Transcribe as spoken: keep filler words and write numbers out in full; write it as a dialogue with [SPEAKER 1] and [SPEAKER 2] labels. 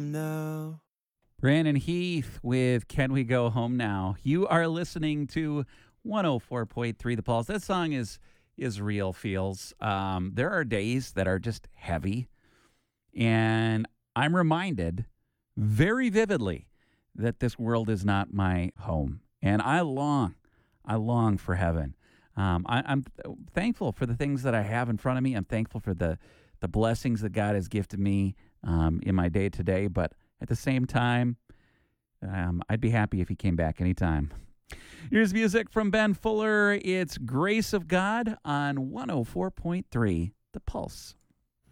[SPEAKER 1] home now.
[SPEAKER 2] Brandon Heath with Can We Go Home Now? You are listening to one oh four point three The Pulse. That song is is real feels. Um, there are days that are just heavy, and I'm reminded very vividly that this world is not my home, and I long, I long for heaven. Um, I, I'm th- thankful for the things that I have in front of me. I'm thankful for the the blessings that God has gifted me um, in my day to day, but at the same time, um, I'd be happy if he came back anytime. Here's music from Ben Fuller. It's Grace of God on one oh four point three The Pulse.